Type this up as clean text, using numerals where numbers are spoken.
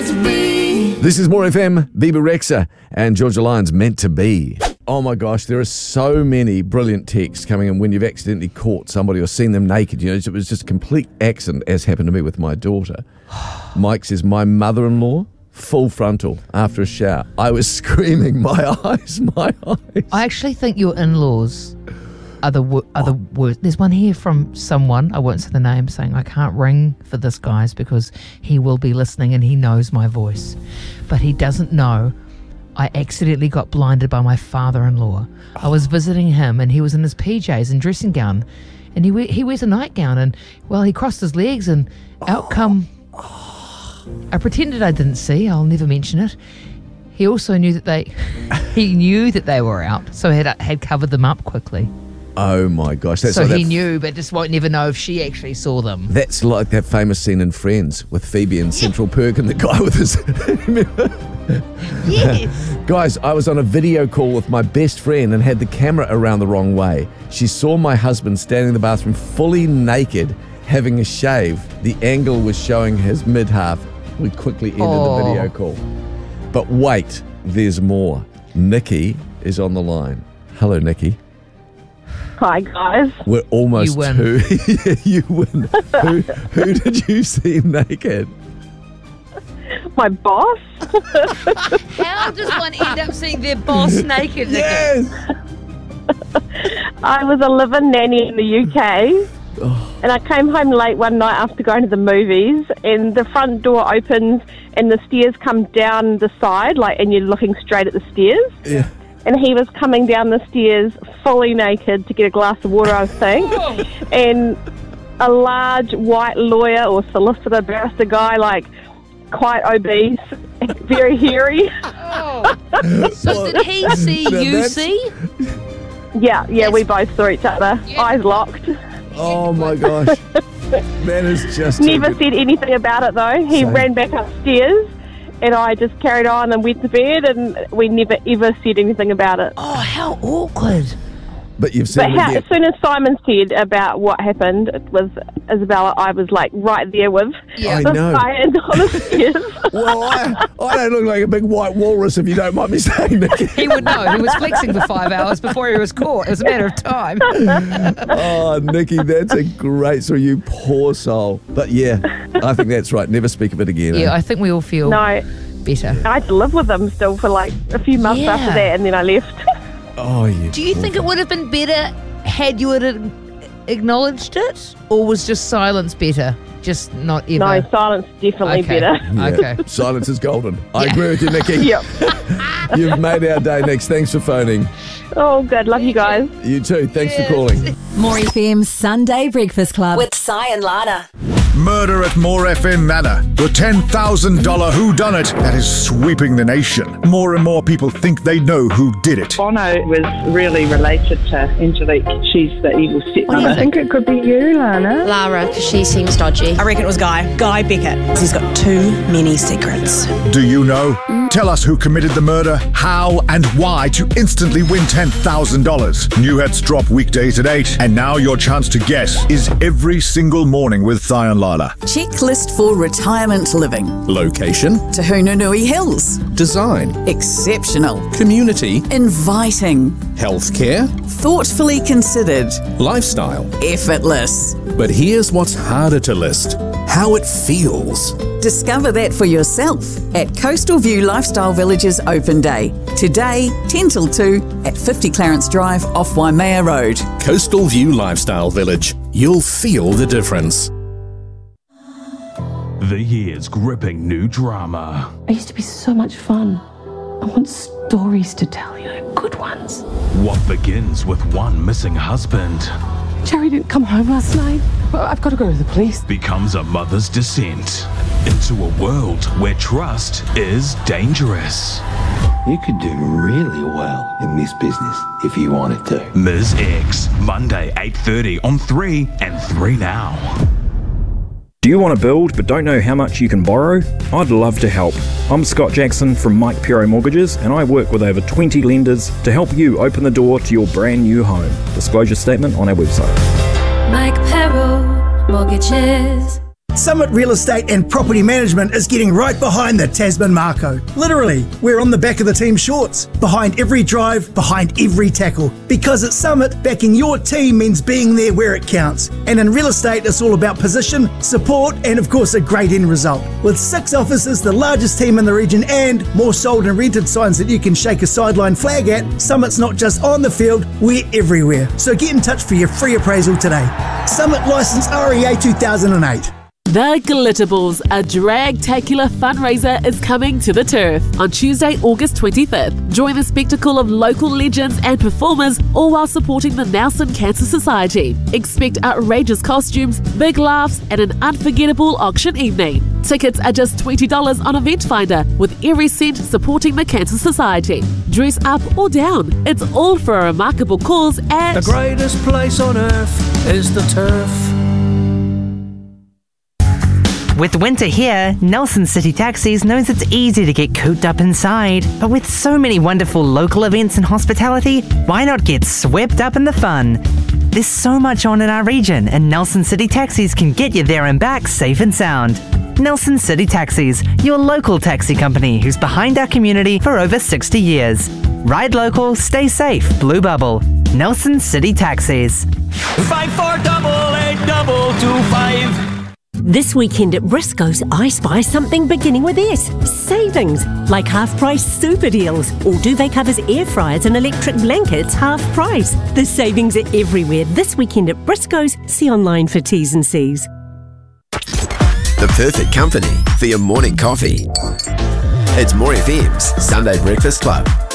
meant to be. This is More FM, Bieber Rexha and Georgia Lyons, Meant to Be. Oh my gosh, there are so many brilliant texts coming in when you've accidentally caught somebody or seen them naked. You know, it was just a complete accident, as happened to me with my daughter. Mike says, my mother-in-law, full frontal, after a shower. I was screaming, my eyes. I actually think your in-laws are the worst. There's one here from someone, I won't say the name, saying I can't ring for this, guys, because he will be listening and he knows my voice. But he doesn't know I accidentally got blinded by my father-in-law. I was visiting him and he was in his PJs and dressing gown, and he wears a nightgown, and well, he crossed his legs and out come... I pretended I didn't see. I'll never mention it. He also knew that he knew that they were out, so had covered them up quickly. Oh my gosh. So he knew, but just won't never know if she actually saw them. That's like that famous scene in Friends with Phoebe in Central Perk and the guy with his... Yes. Guys, I was on a video call with my best friend and had the camera around the wrong way. She saw my husband standing in the bathroom fully naked, having a shave. The angle was showing his mid-half. We quickly ended the video call. But wait, there's more. Nikki is on the line. Hello, Nikki. Hi, guys. We're almost You win. You win. Who did you see naked? My boss? How does one end up seeing their boss naked? Yes! I was a live-in nanny in the UK. And I came home late one night after going to the movies, and the front door opens and the stairs come down the side, and you're looking straight at the stairs. Yeah. And he was coming down the stairs fully naked to get a glass of water, I think. And a large white lawyer or solicitor barrister guy, quite obese, very hairy. So did he see you see? Yeah, we both saw each other, eyes locked. Oh my gosh. That is just... Never said anything about it though. He Same. ran back upstairs and I just carried on and went to bed, and we never ever said anything about it. Oh, how awkward. But you've seen But as soon as Simon said about what happened, it was Isabella, I was right there with Yeah. I this know. guy and on the stairs. Well, I don't look like a big white walrus, if you don't mind me saying, Nikki. He would know. He was flexing for 5 hours before he was caught. It was a matter of time. Oh, Nikki, that's a great story, you poor soul. But yeah, I think that's right. Never speak of it again. Yeah, eh? I think we all feel No, better. I had to live with him still for a few months Yeah. after that, and then I left. Oh, yeah. Do you think it would have been better had you acknowledged it? Or was just silence better? Just not ever? No, silence definitely Okay. better. Yeah. Okay. Silence is golden. I Yeah. agree with you, Nikki. Yep. You've made our day, Nix. Thanks for phoning. Oh, good. Love you guys. You too. Thanks for calling. More FM Sunday Breakfast Club with Si and Lana. Murder at More FM Manor. The $10,000 whodunit that is sweeping the nation. More and more people think they know who did it. Bono was really related to Angelique. She's the evil stepmother. I think it could be you, Lana. Lara, because she seems dodgy. I reckon it was Guy Beckett. He's got too many secrets. Do you know? Tell us who committed the murder, how and why to instantly win $10,000. New hits drop weekdays at 8, and now your chance to guess is every single morning with Si and Lana. Checklist for retirement living. Location. Tahunanui Hills. Design. Exceptional. Community. Inviting. Healthcare. Thoughtfully considered. Lifestyle. Effortless. But here's what's harder to list. How it feels. Discover that for yourself at Coastal View Lifestyle Village's Open Day. Today, 10 till 2 at 50 Clarence Drive off Waimea Road. Coastal View Lifestyle Village. You'll feel the difference. The year's gripping new drama. I used to be so much fun. I want stories to tell, good ones. What begins with one missing husband Jerry didn't come home last night. Well, I've got to go to the police. becomes a mother's descent into a world where trust is dangerous. You could do really well in this business if you wanted to. Ms. X, Monday 8:30 on 3 and 3 Now. Do you want to build but don't know how much you can borrow? I'd love to help. I'm Scott Jackson from Mike Pero Mortgages, and I work with over 20 lenders to help you open the door to your brand new home. Disclosure statement on our website. Mike Pero Mortgages. Summit Real Estate and Property Management is getting right behind the Tasman Mako. Literally, we're on the back of the team shorts, behind every drive, behind every tackle. Because at Summit, backing your team means being there where it counts. And in real estate, it's all about position, support, and of course a great end result. With 6 offices, the largest team in the region, and more sold and rented signs that you can shake a sideline flag at, Summit's not just on the field, we're everywhere. So get in touch for your free appraisal today. Summit Licence REA 2008. The Glitterballs, a drag-tacular fundraiser, is coming to the turf on Tuesday, August 25th. Join the spectacle of local legends and performers, all while supporting the Nelson Cancer Society. Expect outrageous costumes, big laughs, and an unforgettable auction evening. Tickets are just $20 on Eventfinder, with every cent supporting the Cancer Society. Dress up or down, it's all for a remarkable cause at the greatest place on earth is the turf. With winter here, Nelson City Taxis knows it's easy to get cooped up inside. But with so many wonderful local events and hospitality, why not get swept up in the fun? There's so much on in our region, and Nelson City Taxis can get you there and back safe and sound. Nelson City Taxis, your local taxi company who's behind our community for over 60 years. Ride local, stay safe, Blue Bubble. Nelson City Taxis. 54882225. This weekend at Briscoe's, I spy something beginning with S. Savings, like half-price super deals. All duvet covers, air fryers and electric blankets, half price. The savings are everywhere this weekend at Briscoe's. See online for T's and C's. The perfect company for your morning coffee. It's More FM's Sunday Breakfast Club.